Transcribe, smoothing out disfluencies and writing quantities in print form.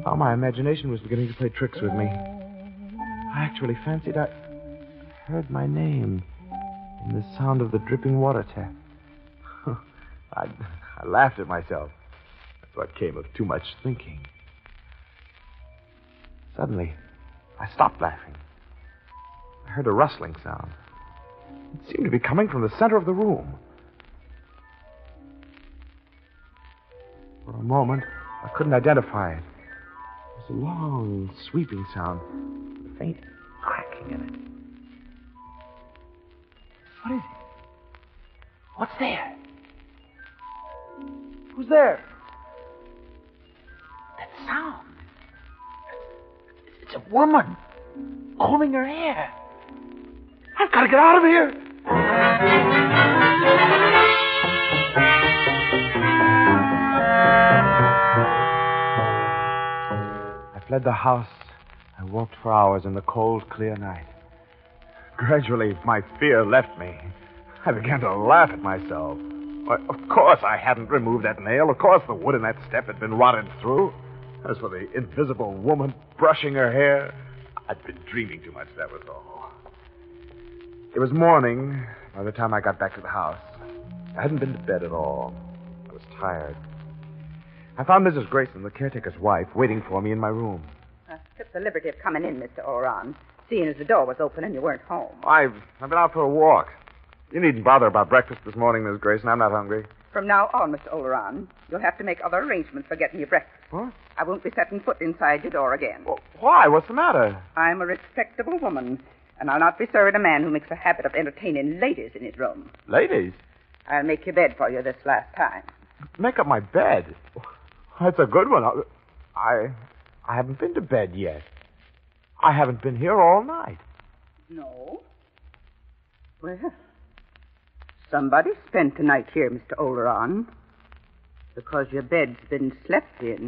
How my imagination was beginning to play tricks with me. I actually fancied I heard my name in the sound of the dripping water tap. I laughed at myself. That's what came of too much thinking. Suddenly, I stopped laughing. I heard a rustling sound. It seemed to be coming from the center of the room. For a moment, I couldn't identify it. It was a long, sweeping sound, with a faint cracking in it. What is it? What's there? Who's there? That sound. It's a woman combing her hair. I've got to get out of here. I fled the house. I walked for hours in the cold, clear night. Gradually, my fear left me. I began to laugh at myself. Why, of course I hadn't removed that nail. Of course the wood in that step had been rotted through. As for the invisible woman brushing her hair, I'd been dreaming too much, that was all. It was morning by the time I got back to the house. I hadn't been to bed at all. I was tired. I found Mrs. Grayson, the caretaker's wife, waiting for me in my room. I took the liberty of coming in, Mr. Oran, seeing as the door was open and you weren't home. I've been out for a walk. You needn't bother about breakfast this morning, Miss Grayson. I'm not hungry. From now on, Mr. Oleron, you'll have to make other arrangements for getting your breakfast. What? I won't be setting foot inside your door again. Well, why? What's the matter? I'm a respectable woman, and I'll not be serving a man who makes a habit of entertaining ladies in his room. Ladies? I'll make your bed for you this last time. Make up my bed? That's a good one. I haven't been to bed yet. I haven't been here all night. No? Well, somebody spent the night here, Mr. Oleron, because your bed's been slept in.